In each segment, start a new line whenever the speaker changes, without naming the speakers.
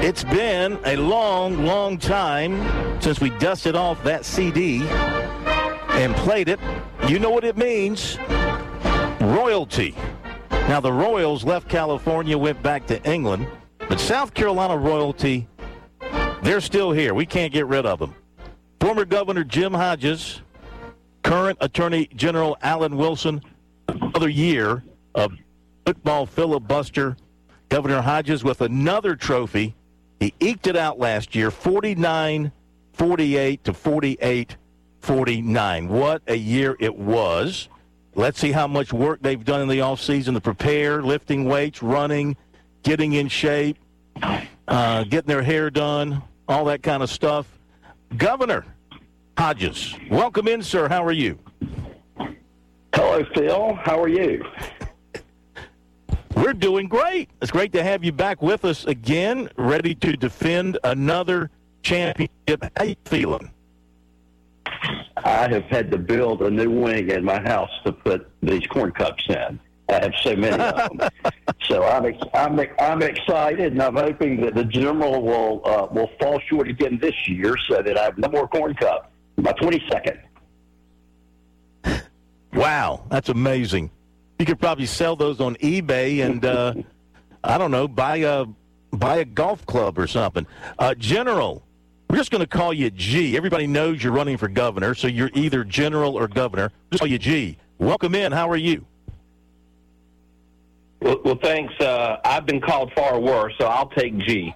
It's been a long, long time since we dusted off that CD and played it. You know what it means. Royalty. Now, the Royals left California, went back to England, but South Carolina royalty, they're still here. We can't get rid of them. Former Governor Jim Hodges, current Attorney General Alan Wilson, another year of football filibuster. Governor Hodges with another trophy. He eked it out last year, 49-48 to 48-49. What a year it was. Let's see how much work they've done in the offseason to prepare, lifting weights, running, getting in shape, getting their hair done, all that kind of stuff. Governor Hodges, welcome in, sir. How are you?
Hello, Phil. How are you?
We're doing great. It's great to have you back with us again, ready to defend another championship. How you feeling?
I have had to build a new wing in my house to put these corn cups in. I have so many of them. So I'm excited, and I'm hoping that the General will fall short again this year so that I have no more corn cups. My 22nd.
Wow, that's amazing. You could probably sell those on eBay and, I don't know, buy a golf club or something. General, we're just going to call you G. Everybody knows you're running for governor, so you're either general or governor. Just call you G. Welcome in. How are you?
Well, thanks. I've been called far worse, so I'll take G.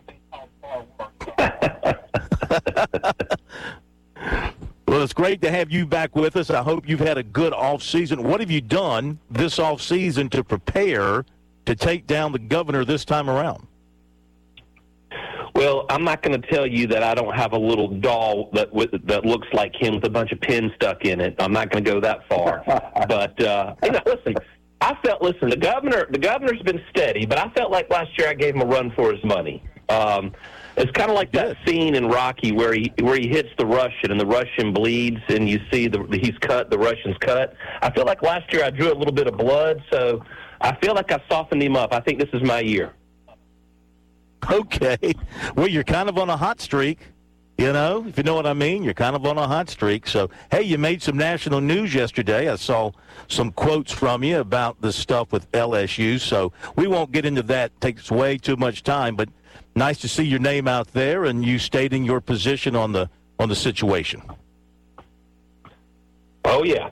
Well, it's great to have you back with us. I hope you've had a good off-season. What have you done this off-season to prepare to take down the governor this time around?
Well, I'm not going to tell you that I don't have a little doll that looks like him with a bunch of pins stuck in it. I'm not going to go that far. But, listen, the governor's been steady, but I felt like last year I gave him a run for his money. It's kind of like that scene in Rocky where he hits the Russian and the Russian bleeds and you see he's cut, the Russian's cut. I feel like last year I drew a little bit of blood, so I feel like I softened him up. I think this is my year.
Okay. Well, you're kind of on a hot streak, if you know what I mean. You're kind of on a hot streak. So, hey, you made some national news yesterday. I saw some quotes from you about the stuff with LSU, so we won't get into that. It takes way too much time, but nice to see your name out there and you stating your position on the situation.
Oh, yeah.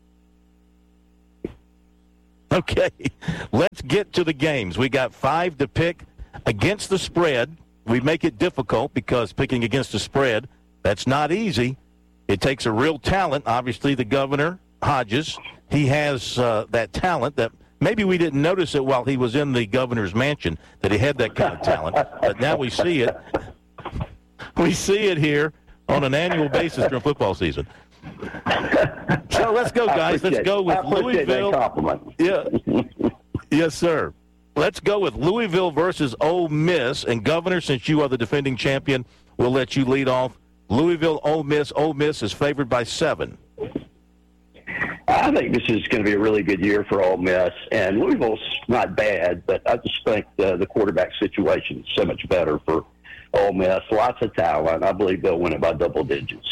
Okay, let's get to the games. We got 5 to pick against the spread. We make it difficult because picking against the spread, that's not easy. It takes a real talent. Obviously, the governor, Hodges, he has that talent that maybe we didn't notice it while he was in the governor's mansion, that he had that kind of talent. But now we see it. We see it here on an annual basis during football season. So let's go, guys. Let's go with Louisville. Yeah. Yes, sir. Let's go with Louisville versus Ole Miss. And, Governor, since you are the defending champion, we'll let you lead off. Louisville, Ole Miss. Ole Miss is favored by 7.
I think this is going to be a really good year for Ole Miss. And Louisville's not bad, but I just think the quarterback situation is so much better for Ole Miss. Lots of talent. I believe they'll win it by double digits.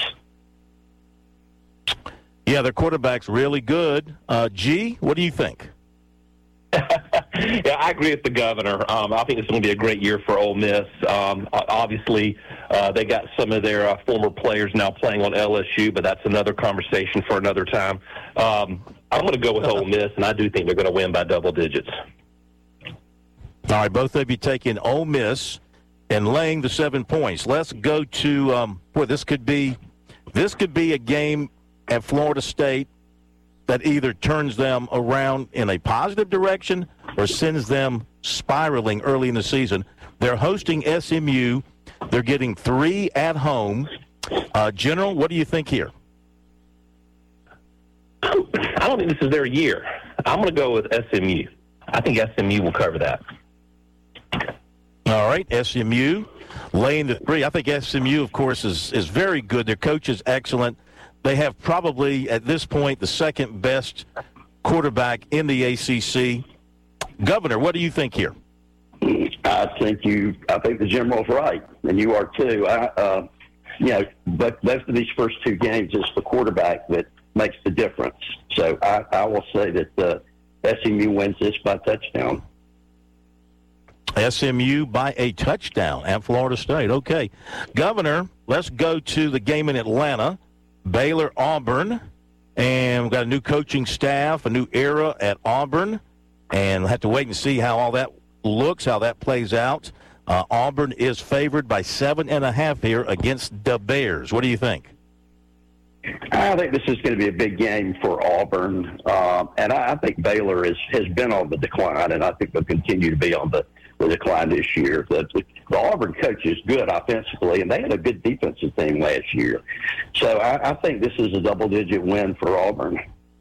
Yeah, their quarterback's really good. G, what do you think?
Yeah, I agree with the governor. I think it's going to be a great year for Ole Miss. Obviously, they got some of their former players now playing on LSU, but that's another conversation for another time. I'm going to go with Ole Miss, and I do think they're going to win by double digits.
All right, both of you taking Ole Miss and laying the 7 points. Let's go to this could be a game at Florida State that either turns them around in a positive direction or sends them spiraling early in the season. They're hosting SMU. They're getting 3 at home. General, what do you think here?
I don't think this is their year. I'm going to go with SMU. I think SMU will cover that.
All right, SMU laying the 3. I think SMU, of course, is very good. Their coach is excellent. They have probably, at this point, the second best quarterback in the ACC. Governor, what do you think here?
I think the General's right, and you are too. But both of these first two games, it's the quarterback that makes the difference. So I will say that SMU wins this by touchdown.
SMU by a touchdown at Florida State. Okay. Governor, let's go to the game in Atlanta, Baylor-Auburn. And we've got a new coaching staff, a new era at Auburn. And we'll have to wait and see how all that looks, how that plays out. Auburn is favored by 7.5 here against the Bears. What do you think?
I think this is going to be a big game for Auburn. And I think Baylor has been on the decline, and I think they'll continue to be on the decline this year. The Auburn coach is good offensively, and they had a good defensive team last year. So I think this is a double-digit win for Auburn.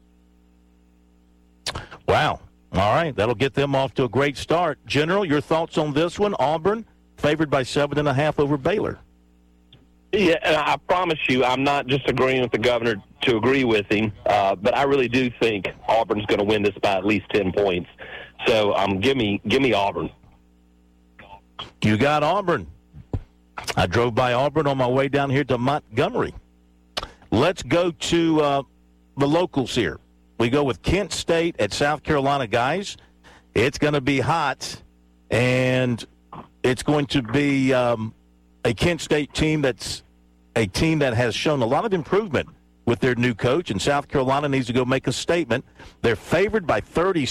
Wow. All right. That'll get them off to a great start. General, your thoughts on this one? Auburn favored by 7.5 over Baylor.
Yeah, and I promise you, I'm not just agreeing with the governor to agree with him, but I really do think Auburn's going to win this by at least 10 points. So give me Auburn.
You got Auburn. I drove by Auburn on my way down here to Montgomery. Let's go to the locals here. We go with Kent State at South Carolina, guys. It's going to be hot, and it's going to be a Kent State team that's a team that has shown a lot of improvement with their new coach, and South Carolina needs to go make a statement. They're favored by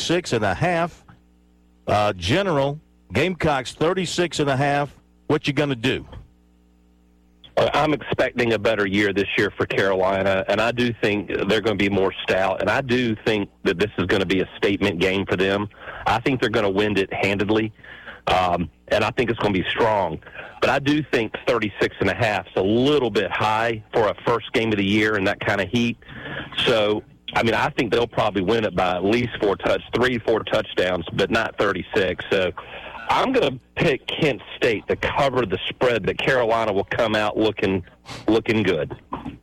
36.5. General, Gamecocks 36.5. What you going to do?
I'm expecting a better year this year for Carolina, and I do think they're going to be more stout, and I do think that this is going to be a statement game for them. I think they're going to win it handedly, and I think it's going to be strong. But I do think 36.5 is a little bit high for a first game of the year in that kind of heat. So, I think they'll probably win it by at least 4 touchdowns, but not 36. So I'm going to pick Kent State to cover the spread, that Carolina will come out looking good.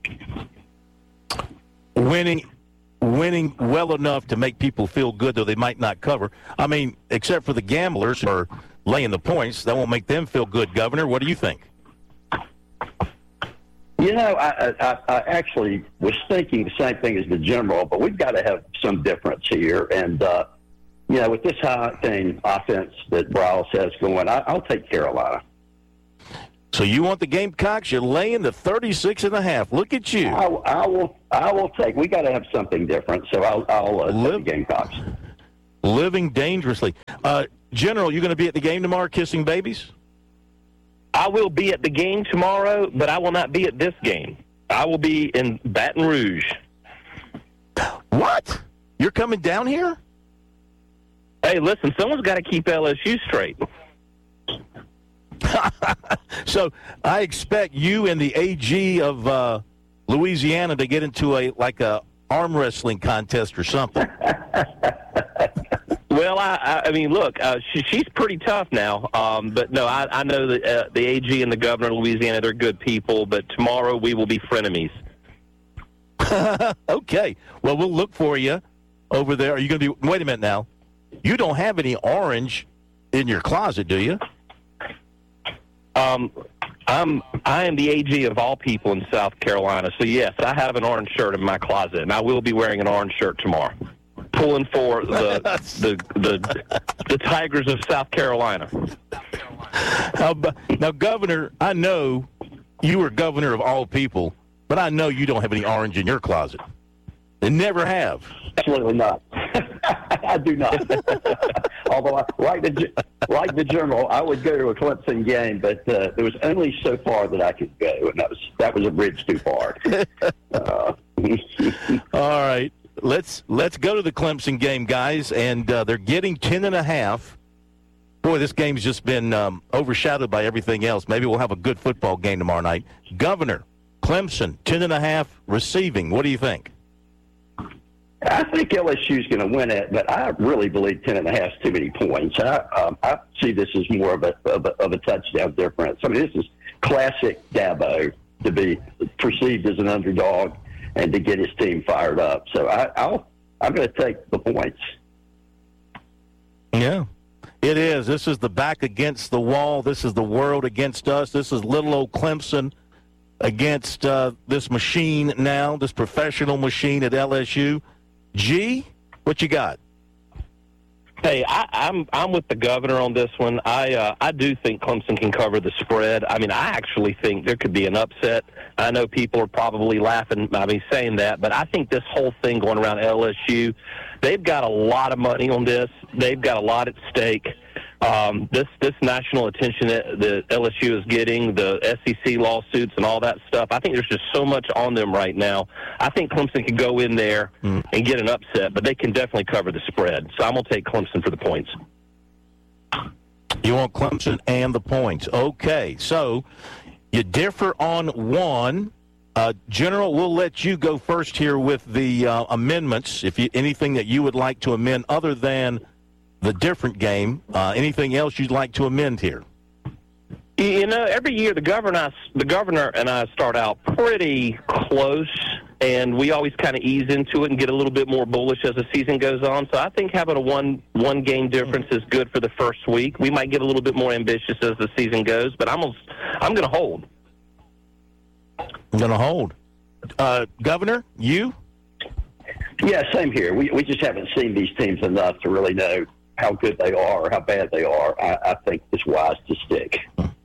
Winning well enough to make people feel good, though they might not cover. Except for the gamblers who are laying the points, that won't make them feel good, Governor. What do you think?
I actually was thinking the same thing as the General, but we've got to have some difference here. And, with this high-octane offense that Briles has going, I'll take Carolina.
So you want the Gamecocks? You're laying the 36.5. Look at you.
I will take. We got to have something different. So I'll take the Gamecocks.
Living dangerously. General, you going to be at the game tomorrow, kissing babies?
I will be at the game tomorrow, but I will not be at this game. I will be in Baton Rouge.
What? You're coming down here?
Hey, listen, someone's got to keep LSU straight.
So I expect you and the AG of Louisiana to get into a arm wrestling contest or something.
Well, look, she's pretty tough now. But no, I know that the AG and the governor of Louisiana, they're good people. But tomorrow we will be frenemies.
Okay. Well, we'll look for you over there. Are you going to be? Wait a minute now. You don't have any orange in your closet, do you?
I am the AG of all people in South Carolina. So yes, I have an orange shirt in my closet, and I will be wearing an orange shirt tomorrow, pulling for the Tigers of South Carolina.
Now, Governor, I know you are governor of all people, but I know you don't have any orange in your closet. They never have.
Absolutely not. I do not. Although, like the General, I would go to a Clemson game, but there was only so far that I could go, and that was a bridge too far.
All right, let's go to the Clemson game, guys, and they're getting 10.5. Boy, this game's just been overshadowed by everything else. Maybe we'll have a good football game tomorrow night. Governor, Clemson, 10.5 receiving. What do you think?
I think LSU's going to win it, but I really believe 10.5 is too many points. I see this as more of a touchdown difference. This is classic Dabo to be perceived as an underdog and to get his team fired up. So I'm going to take the points.
Yeah. It is. This is the back against the wall. This is the world against us. This is little old Clemson against this machine now, this professional machine at LSU. G, what you got?
Hey, I'm with the governor on this one. I do think Clemson can cover the spread. I mean, I actually think there could be an upset. I know people are probably laughing at me saying that, but I think this whole thing going around LSU, they've got a lot of money on this. They've got a lot at stake. This national attention that LSU is getting, the SEC lawsuits and all that stuff, I think there's just so much on them right now. I think Clemson can go in there and get an upset, but they can definitely cover the spread. So I'm going to take Clemson for the points.
You want Clemson and the points. Okay, so you differ on one. General, we'll let you go first here with the amendments. If anything that you would like to amend other than the different game, anything else you'd like to amend here?
You know, every year the governor and I start out pretty close, and we always kind of ease into it and get a little bit more bullish as the season goes on. So I think having a one game difference is good for the first week. We might get a little bit more ambitious as the season goes, but I'm going to hold.
I'm going to hold. Governor, you?
Yeah, same here. We just haven't seen these teams enough to really know how good they are or how bad they are. I think it's wise to stick.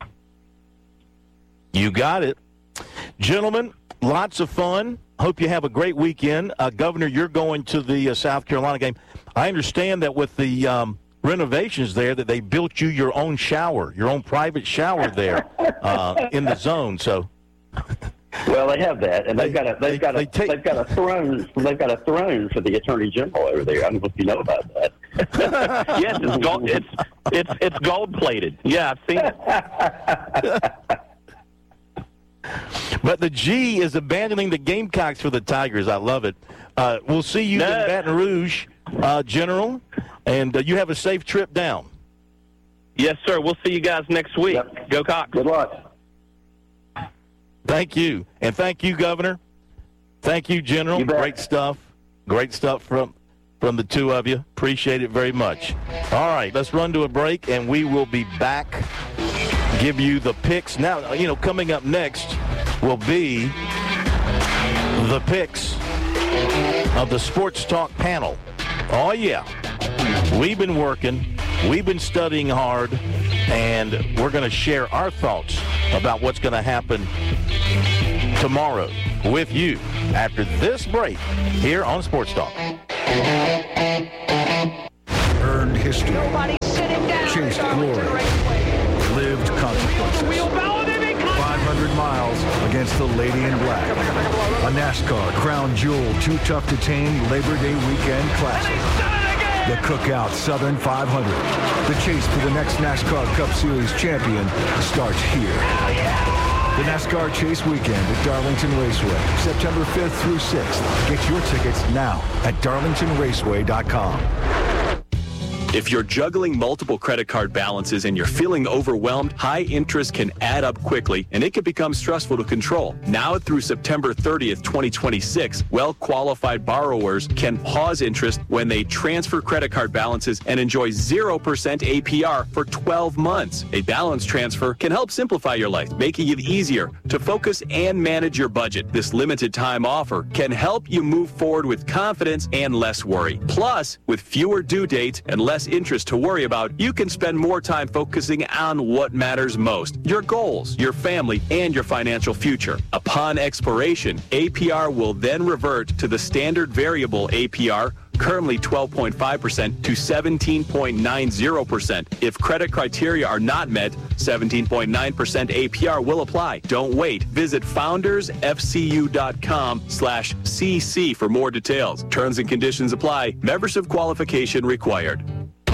You got it. Gentlemen, lots of fun. Hope you have a great weekend. Governor, you're going to the South Carolina game. I understand that with the renovations there that they built you your own shower, your own private shower there in the zone. So
well, they have that, and they've got a throne. They've got a throne for the Attorney General over there. I don't know if you know about that.
Yes, it's gold. It's gold plated. Yeah, I've seen it.
But the G is abandoning the Gamecocks for the Tigers. I love it. We'll see you in Baton Rouge, General, and you have a safe trip down.
Yes, sir. We'll see you guys next week. Yep. Go Cox.
Good luck.
Thank you. And thank you, Governor. Thank you, General. Great stuff. Great stuff from the two of you. Appreciate it very much. All right, let's run to a break, and we will be back. Give you the picks. Now, coming up next will be the picks of the Sports Talk panel. Oh, yeah. We've been working. We've been studying hard, and we're going to share our thoughts about what's going to happen tomorrow with you after this break here on Sports Talk.
Earned history. Chased glory. Lived consequences. 500 miles against the Lady in Black. A NASCAR Crown Jewel Too Tough to Tame Labor Day Weekend Classic. The Cookout Southern 500. The chase for the next NASCAR Cup Series champion starts here. The NASCAR Chase Weekend at Darlington Raceway, September 5th through 6th. Get your tickets now at darlingtonraceway.com.
If you're juggling multiple credit card balances and you're feeling overwhelmed, high interest can add up quickly and it can become stressful to control. Now through September 30th, 2026, well-qualified borrowers can pause interest when they transfer credit card balances and enjoy 0% APR for 12 months. A balance transfer can help simplify your life, making it easier to focus and manage your budget. This limited time offer can help you move forward with confidence and less worry. Plus, with fewer due dates and less interest to worry about, you can spend more time focusing on what matters most: your goals, your family, and your financial future. Upon expiration, APR will then revert to the standard variable APR, currently 12.5% to 17.90%. If credit criteria are not met, 17.9% APR will apply. Don't wait. Visit foundersfcu.com/cc for more details. Terms and conditions apply. Membership qualification required.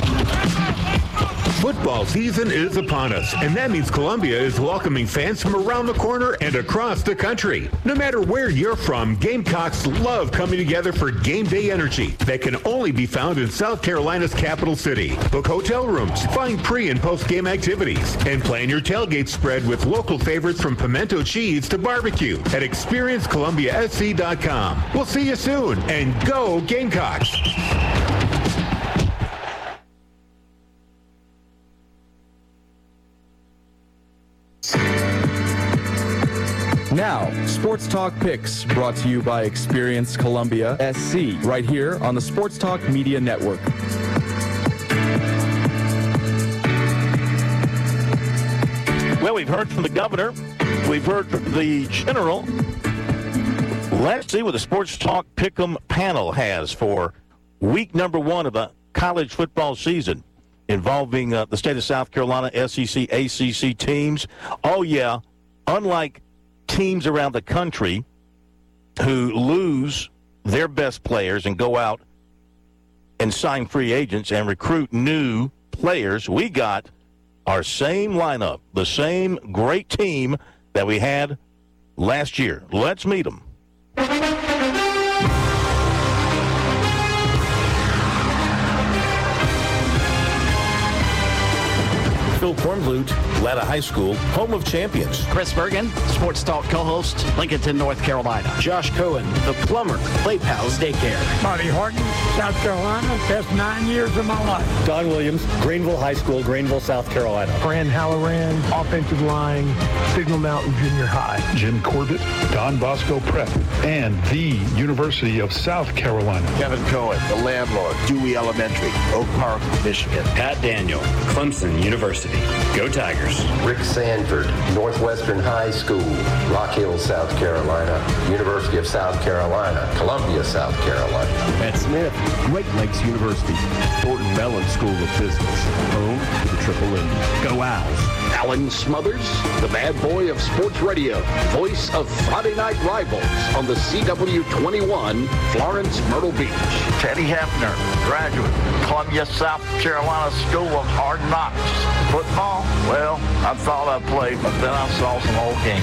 Football season is upon us, and that means Columbia is welcoming fans from around the corner and across the country. No matter where you're from, Gamecocks love coming together for game day energy that can only be found in South Carolina's capital city. Book hotel rooms, find pre- and post-game activities, and plan your tailgate spread with local favorites from pimento cheese to barbecue at ExperienceColumbiaSC.com. We'll see you soon, and go Gamecocks!
Now, Sports Talk Picks, brought to you by Experience Columbia SC, right here on the Sports Talk Media Network.
Well, we've heard from the governor. We've heard from the general. Let's see what the Sports Talk Pick'em panel has for week number 1 of the college football season involving the state of South Carolina, SEC, ACC teams. Oh, yeah, unlike teams around the country who lose their best players and go out and sign free agents and recruit new players, we got our same lineup, the same great team that we had last year. Let's meet them.
Phil Kornblut, Latta High School, home of champions.
Chris Bergen, Sports Talk co-host, Lincolnton, North Carolina.
Josh Cohen, the plumber, Play Pals Daycare.
Marty Horton, South Carolina, best 9 years of my life.
Don Williams, Greenville High School, Greenville, South Carolina.
Fran Halloran, offensive line, Signal Mountain Junior High.
Jim Corbett, Don Bosco Prep, and the University of South Carolina.
Kevin Cohen, the landlord, Dewey Elementary, Oak Park, Michigan.
Pat Daniel, Clemson University. Go Tigers.
Rick Sanford, Northwestern High School, Rock Hill, South Carolina. University of South Carolina, Columbia, South Carolina.
Matt Smith, Great Lakes University, Thornton Mellon School of Business, home to the Triple M.
Go Owls. Alan Smothers, the bad boy of sports radio, voice of Friday Night Rivals on the CW21, Florence, Myrtle Beach.
Teddy Hefner, graduate, Columbia, South Carolina School of Hard Knocks. Football? Well, I thought I played, but then I saw some old game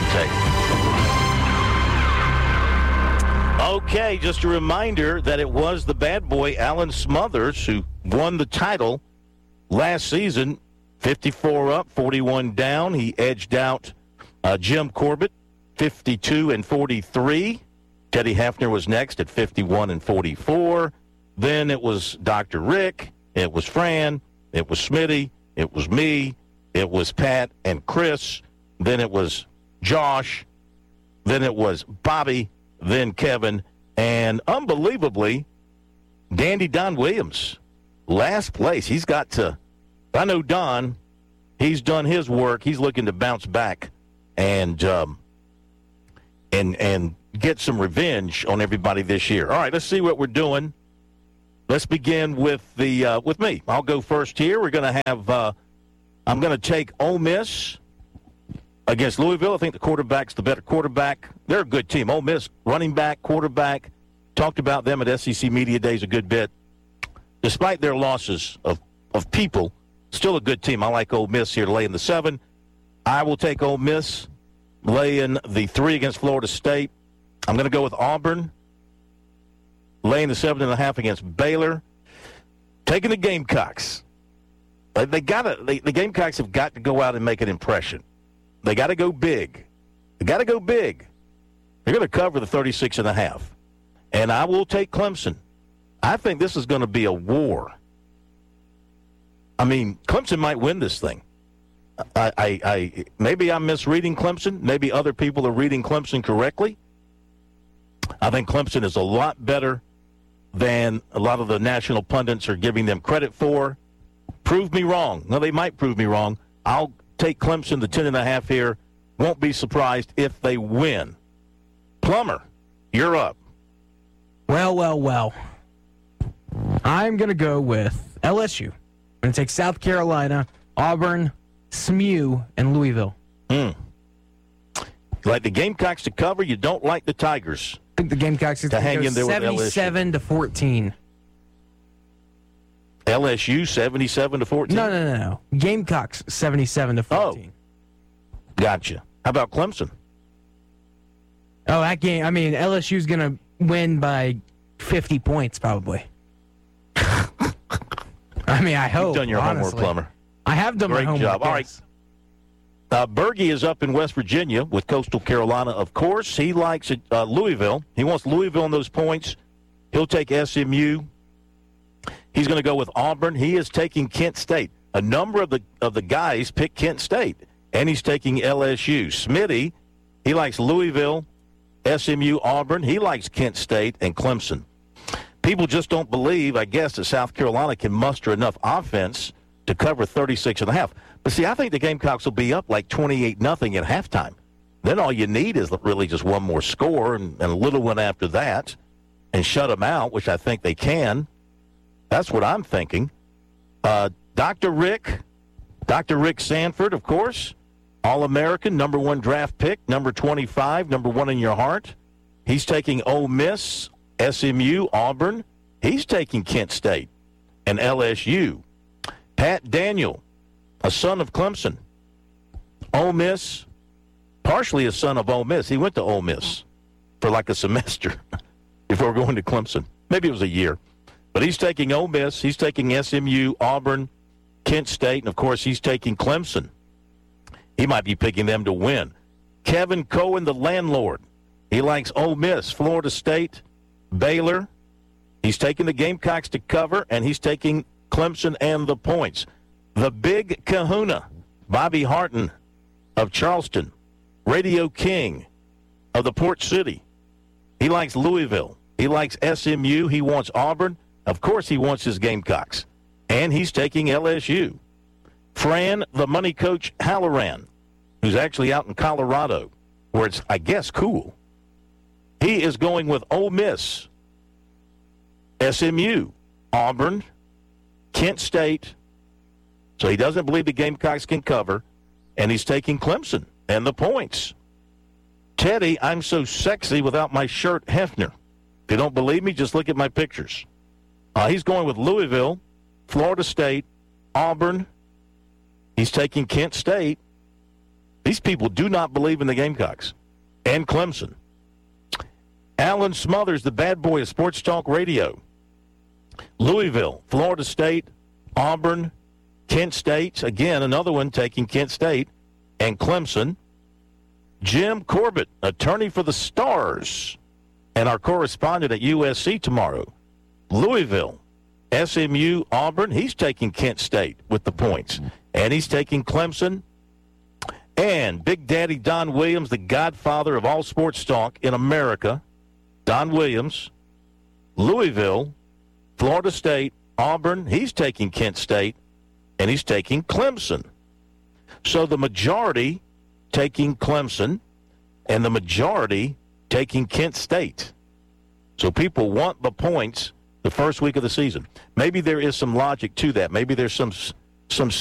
tape.
Okay, just a reminder that it was the bad boy, Alan Smothers, who won the title last season. 54 up, 41 down. He edged out Jim Corbett, 52 and 43. Teddy Hefner was next at 51 and 44. Then it was Dr. Rick. It was Fran. It was Smitty. It was me. It was Pat and Chris. Then it was Josh. Then it was Bobby. Then Kevin. And unbelievably, Dandy Don Williams, last place. He's got to... I know Don, he's done his work. He's looking to bounce back and get some revenge on everybody this year. All right, let's see what we're doing. Let's begin with with me. I'll go first here. We're going to have I'm going to take Ole Miss against Louisville. I think the quarterback's the better quarterback. They're a good team. Ole Miss, running back, quarterback. Talked about them at SEC Media Days a good bit. Despite their losses of people, still a good team. I like Ole Miss here to lay in the 7. I will take Ole Miss, lay in the 3 against Florida State. I'm going to go with Auburn, laying the 7.5 against Baylor. Taking the Gamecocks. The Gamecocks have got to go out and make an impression. They got to go big. They're going to cover the 36.5. And I will take Clemson. I think this is going to be a war. I mean, Clemson might win this thing. Maybe I'm misreading Clemson. Maybe other people are reading Clemson correctly. I think Clemson is a lot better than a lot of the national pundits are giving them credit for. Prove me wrong. No, they might prove me wrong. I'll take Clemson to 10.5 here. Won't be surprised if they win. Plummer, you're up.
Well. I'm going to go with LSU. I'm going to take South Carolina, Auburn, SMU, and Louisville.
You like the Gamecocks to cover. You don't like the Tigers.
I think the Gamecocks to hang in there with LSU. 77-14.
LSU 77-14?
No. Gamecocks 77-14.
Oh, gotcha. How about Clemson?
Oh, that game. I mean, LSU's going to win by 50 points probably. I mean, I hope.
You've done your homework, Plummer.
I have done my homework.
Great job. All right. Berge is up in West Virginia with Coastal Carolina, of course. He likes Louisville. He wants Louisville on those points. He'll take SMU. He's going to go with Auburn. He is taking Kent State. A number of the guys pick Kent State, and he's taking LSU. Smitty He likes Louisville, SMU, Auburn. He likes Kent State and Clemson. People just don't believe, I guess, that South Carolina can muster enough offense to cover 36.5. But see, I think the Gamecocks will be up like 28-0 at halftime. Then all you need is really just one more score and a little one after that and shut them out, which I think they can. That's what I'm thinking. Dr. Rick Sanford, of course, All-American, number 1 draft pick, number 25, number 1 in your heart. He's taking Ole Miss, SMU, Auburn. He's taking Kent State and LSU. Pat Daniel, a son of Clemson. Ole Miss, partially a son of Ole Miss. He went to Ole Miss for like a semester before going to Clemson. Maybe it was a year. But he's taking Ole Miss. He's taking SMU, Auburn, Kent State, and, of course, he's taking Clemson. He might be picking them to win. Kevin Cohen, the landlord. He likes Ole Miss, Florida State, Baylor. He's taking the Gamecocks to cover, and he's taking Clemson and the points. The big kahuna, Bobby Harton of Charleston, Radio King of the Port City. He likes Louisville. He likes SMU. He wants Auburn. Of course he wants his Gamecocks. And he's taking LSU. Fran, the money coach Halloran, who's actually out in Colorado, where it's, I guess, cool. He is going with Ole Miss, SMU, Auburn, Kent State. So he doesn't believe the Gamecocks can cover, and he's taking Clemson and the points. Teddy, I'm so sexy without my shirt, Hefner. If you don't believe me, just look at my pictures. He's going with Louisville, Florida State, Auburn. He's taking Kent State. These people do not believe in the Gamecocks and Clemson. Alan Smothers, the bad boy of Sports Talk Radio. Louisville, Florida State, Auburn, Kent State. Again, another one taking Kent State and Clemson. Jim Corbett, attorney for the Stars, and our correspondent at USC tomorrow. Louisville, SMU, Auburn. He's taking Kent State with the points. And he's taking Clemson. And Big Daddy Don Williams, the godfather of all sports talk in America. Don Williams, Louisville, Florida State, Auburn. He's taking Kent State. And he's taking Clemson. So the majority taking Clemson and the majority taking Kent State. So people want the points the first week of the season. Maybe there is some logic to that. Maybe there's some